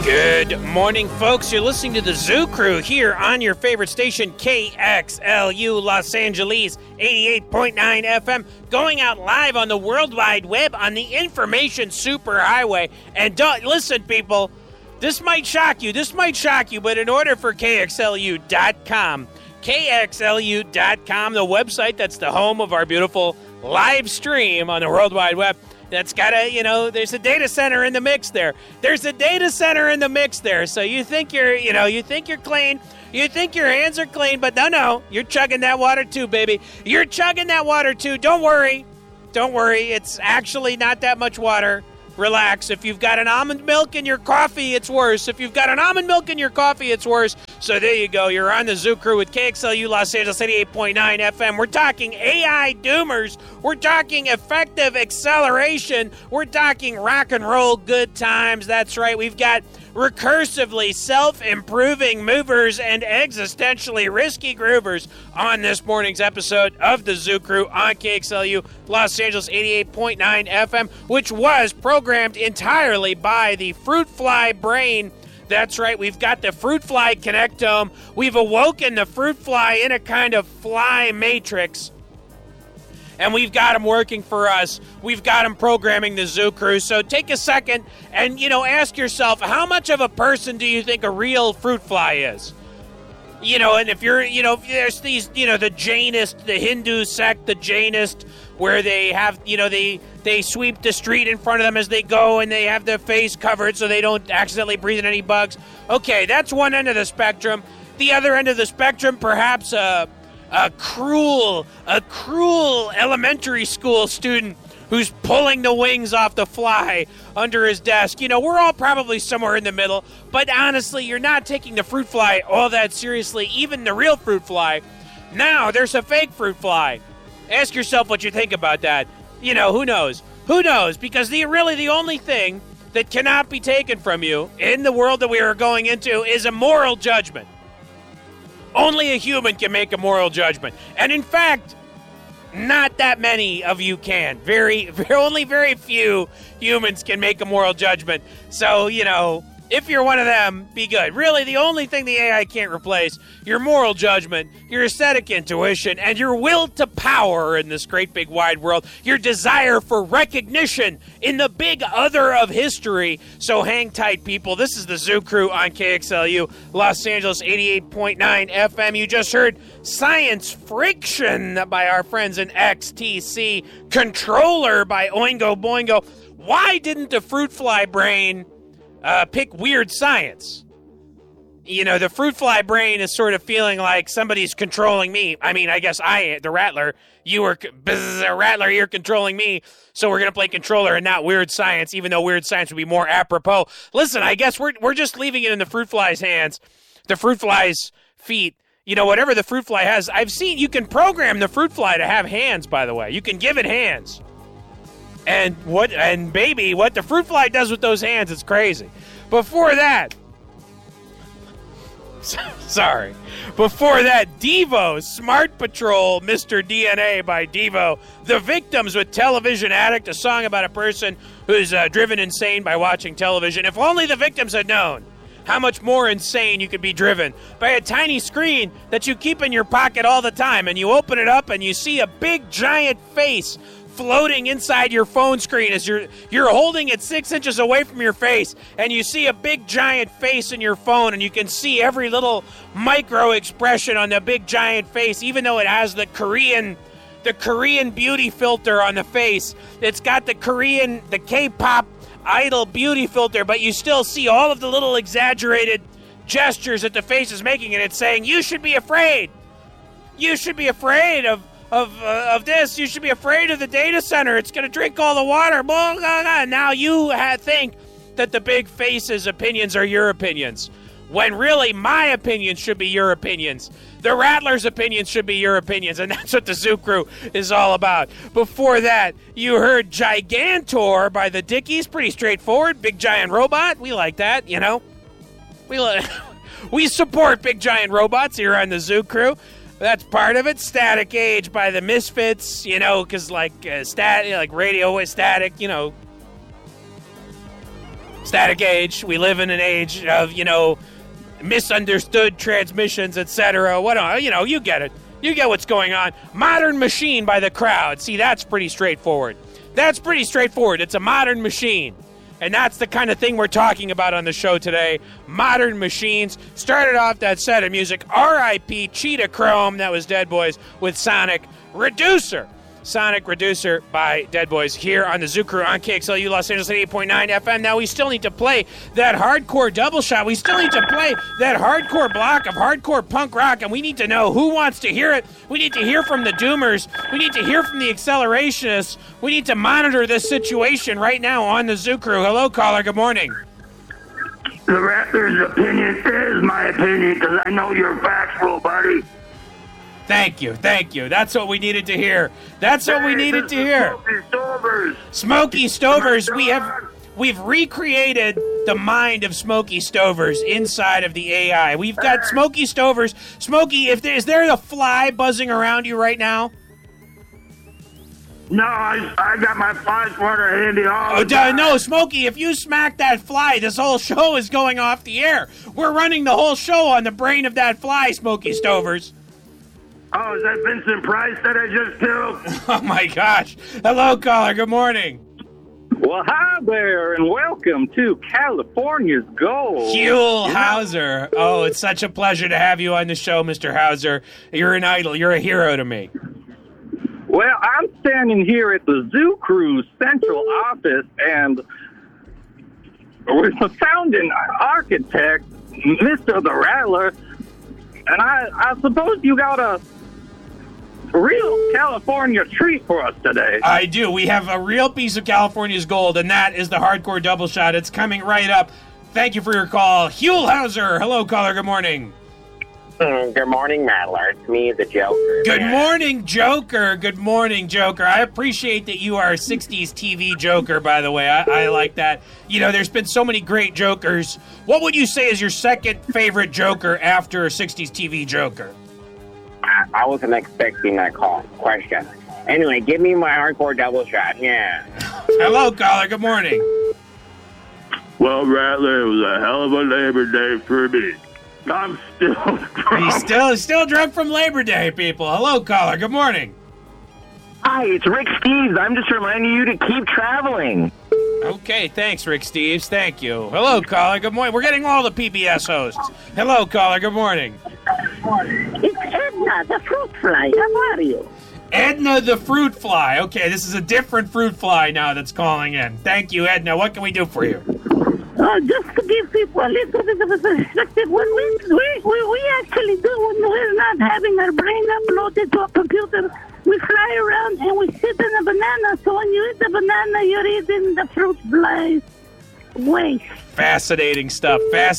Good morning, folks. You're listening to the Zoo Crew here on your favorite station, KXLU Los Angeles, 88.9 FM, going out live on the World Wide Web on the Information Superhighway. And listen, people, this might shock you, but in order for KXLU.com, KXLU.com, the website that's the home of our beautiful live stream on the World Wide Web, that's got there's a data center in the mix there. So you think you're clean. You think your hands are clean, but no. You're chugging that water too, baby. You're chugging that water too. Don't worry. It's actually not that much water. Relax. If you've got an almond milk in your coffee, it's worse. So there you go. You're on the Zoo Crew with KXLU Los Angeles 88.9 FM. We're talking AI doomers. We're talking effective acceleration. We're talking rock and roll good times. That's right. We've got recursively self-improving movers and existentially risky groovers on this morning's episode of the Zoo Crew on KXLU Los Angeles 88.9 FM, which was programmed entirely by the Fruit Fly brain. That's right, we've got the Fruit Fly Connectome. We've awoken the Fruit Fly in a kind of fly matrix. And we've got them working for us. We've got them programming the Zoo Crew. So take a second and, ask yourself, how much of a person do you think a real fruit fly is? And if you're, there's these, the Jainist, the Hindu sect, the Jainist, where they have, they sweep the street in front of them as they go, and they have their face covered so they don't accidentally breathe in any bugs. Okay, that's one end of the spectrum. The other end of the spectrum, perhaps a cruel elementary school student who's pulling the wings off the fly under his desk. We're all probably somewhere in the middle, but honestly, you're not taking the fruit fly all that seriously, even the real fruit fly. Now, there's a fake fruit fly. Ask yourself what you think about that. Who knows? Because the only thing that cannot be taken from you in the world that we are going into is a moral judgment. Only a human can make a moral judgment. And in fact, not that many of you can. Only very few humans can make a moral judgment. So, if you're one of them, be good. Really, the only thing the AI can't replace, your moral judgment, your aesthetic intuition, and your will to power in this great big wide world, your desire for recognition in the big other of history. So hang tight, people. This is the Zoo Crew on KXLU, Los Angeles 88.9 FM. You just heard Science Friction by our friends in XTC, Controller by Oingo Boingo. Why didn't the Fruit Fly brain pick Weird Science? The Fruit Fly brain is sort of feeling like somebody's controlling me. I mean, I guess the Rattler. Rattler, you're controlling me, so we're going to play Controller and not Weird Science, even though Weird Science would be more apropos. Listen, I guess we're just leaving it in the Fruit Fly's hands, the Fruit Fly's feet. Whatever the Fruit Fly has. I've seen you can program the Fruit Fly to have hands, by the way. You can give it hands. And what the Fruit Fly does with those hands is crazy. Before that, Devo, Smart Patrol, Mr. DNA by Devo. The Victims with Television Addict, a song about a person who's driven insane by watching television. If only the victims had known how much more insane you could be driven by a tiny screen that you keep in your pocket all the time, and you open it up and you see a big giant face floating inside your phone screen as you're holding it 6 inches away from your face, and you see a big giant face in your phone, and you can see every little micro expression on the big giant face, even though it has the Korean beauty filter on the face. It's got the K-pop idol beauty filter, but you still see all of the little exaggerated gestures that the face is making, and it's saying, you should be afraid. You should be afraid of this. You should be afraid of the data center. It's going to drink all the water. Blah, blah, blah. Now you think that the big face's opinions are your opinions, when really my opinions should be your opinions. The Rattler's opinions should be your opinions, and that's what the Zoo Crew is all about. Before that, you heard Gigantor by the Dickies. Pretty straightforward. Big giant robot. We like that, We support big giant robots here on the Zoo Crew. That's part of it. Static Age by the Misfits, because like radio is static, Static age. We live in an age of, misunderstood transmissions, etc. You get it. You get what's going on. Modern machine by the crowd. See, that's pretty straightforward. It's a modern machine. And that's the kind of thing we're talking about on the show today. Modern machines. Started off that set of music, R.I.P. Cheetah Chrome, that was Dead Boys, with Sonic Reducer. Sonic Reducer by Dead Boys here on the Zoo Crew on KXLU Los Angeles 88.9 FM. Now we still need to play that hardcore double shot. We still need to play that hardcore block of hardcore punk rock, and we need to know who wants to hear it. We need to hear from the Doomers. We need to hear from the Accelerationists. We need to monitor this situation right now on the Zoo Crew. Hello, caller. Good morning. The Raptors' opinion is my opinion because I know you're factual, buddy. Thank you. That's what we needed to hear. Smokey Stovers. We've recreated the mind of Smokey Stovers inside of the AI. We've got Smokey Stovers. Smokey, is there a fly buzzing around you right now? No, I got my fly swatter handy all the time. No, Smokey, if you smack that fly, this whole show is going off the air. We're running the whole show on the brain of that fly, Smokey Stovers. Oh, is that Vincent Price that I just killed? Oh, my gosh. Hello, caller. Good morning. Well, hi there, and welcome to California's Gold. Huell Hauser. Oh, it's such a pleasure to have you on the show, Mr. Hauser. You're an idol. You're a hero to me. Well, I'm standing here at the Zoo Crew's central office, and with the founding architect, Mr. the Rattler, and I suppose you got a real California treat for us today. I do. We have a real piece of California's gold, and that is the hardcore double shot. It's coming right up. Thank you for your call. Huell Hauser. Hello, caller. Good morning. Good morning, Rattler. It's me, the Joker. Good morning, Joker. Good morning, Joker. I appreciate that you are a 60s TV Joker, by the way. I like that. There's been so many great Jokers. What would you say is your second favorite Joker after a 60s TV Joker? I wasn't expecting that question. Anyway, give me my hardcore double shot. Yeah. Hello, caller. Good morning. Well, Rattler, it was a hell of a Labor Day for me. I'm still drunk. He's still drunk from Labor Day, people. Hello, caller. Good morning. Hi, it's Rick Steves. I'm just reminding you to keep traveling. Okay, thanks, Rick Steves. Thank you. Hello, caller. Good morning. We're getting all the PBS hosts. Hello, caller. Good morning. It's Edna, the fruit fly. How are you? Edna, the fruit fly. Okay, this is a different fruit fly now that's calling in. Thank you, Edna. What can we do for you? Just to give people a little bit of a perspective, what we actually do when we're not having our brain uploaded to a computer, we fly around and we sit in a banana. So when you eat the banana, you're eating the fruit fly's waste. Fascinating stuff.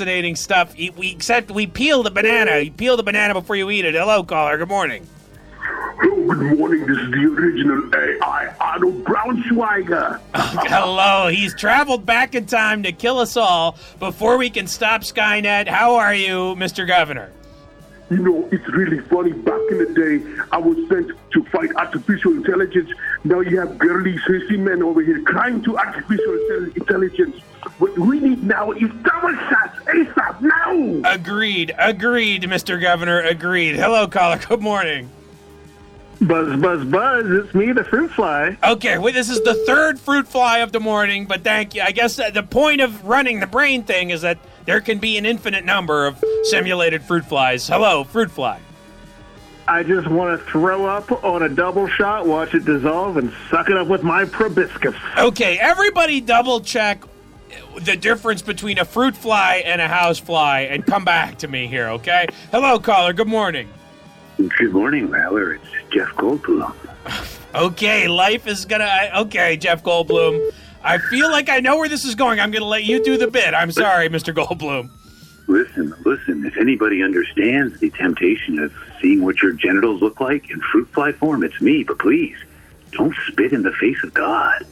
Except we peel the banana. You peel the banana before you eat it. Hello, caller. Good morning. Good morning. This is the original AI, Arnold Braunschweiger. Hello. He's traveled back in time to kill us all before we can stop Skynet. How are you, Mr. Governor? It's really funny. Back in the day, I was sent to fight artificial intelligence. Now you have girly, sissy men over here crying to artificial intelligence. What we need now is double shots ASAP now. Agreed, Mr. Governor, agreed. Hello, caller. Good morning. Buzz, buzz, buzz. It's me, the fruit fly. Okay, well, this is the third fruit fly of the morning, but thank you. I guess the point of running the brain thing is that there can be an infinite number of simulated fruit flies. Hello, fruit fly. I just want to throw up on a double shot, watch it dissolve, and suck it up with my proboscis. Okay, everybody double check the difference between a fruit fly and a house fly and come back to me here, okay? Hello, caller. Good morning. Good morning, Rattler. It's Jeff Goldblum. Okay, life is gonna... Okay, Jeff Goldblum. I feel like I know where this is going. I'm gonna let you do the bit. I'm sorry, Mr. Goldblum. Listen. If anybody understands the temptation of seeing what your genitals look like in fruit fly form, it's me. But please, don't spit in the face of God.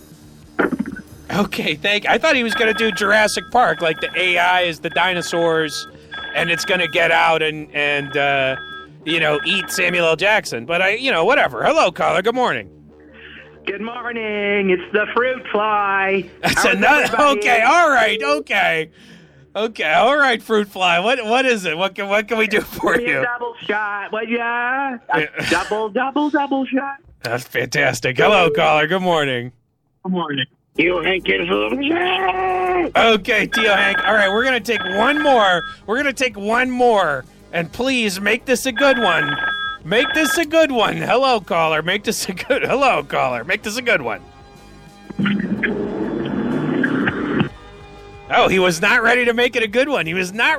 Okay, I thought he was gonna do Jurassic Park, like the AI is the dinosaurs, and it's gonna get out and eat Samuel L. Jackson. But whatever. Hello, caller. Good morning. Good morning. It's the fruit fly. That's How's another. everybody? Okay, all right, okay, all right, fruit fly. What is it? What can we do for Give me a you? double shot, would ya? A double shot. That's fantastic. Hello, caller. Good morning. Good morning. You ain't getting Okay, Tio Hank. All right, we're gonna take one more. And please make this a good one. Make this a good one. Hello, caller. Hello, caller. Make this a good one. Oh, he was not ready to make it a good one.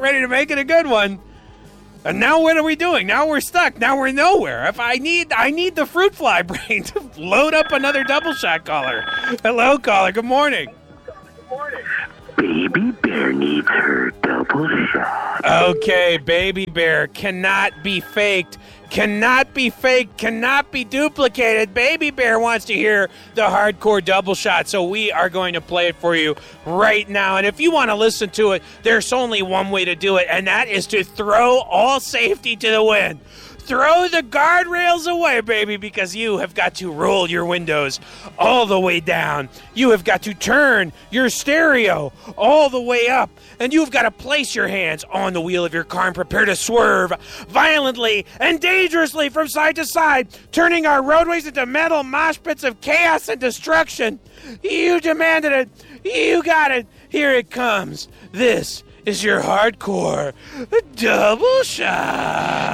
And now what are we doing? Now we're stuck. Now we're nowhere. If I need the fruit fly brain to load up another double shot caller. Hello, caller. Good morning. Baby Bear needs her double shot. Okay, Baby Bear cannot be faked, cannot be duplicated. Baby Bear wants to hear the hardcore double shot, so we are going to play it for you right now. And if you want to listen to it, there's only one way to do it, and that is to throw all safety to the wind. Throw the guardrails away, baby, because you have got to roll your windows all the way down. You have got to turn your stereo all the way up. And you've got to place your hands on the wheel of your car and prepare to swerve violently and dangerously from side to side, turning our roadways into metal mosh pits of chaos and destruction. You demanded it. You got it. Here it comes. This is your hardcore double shot.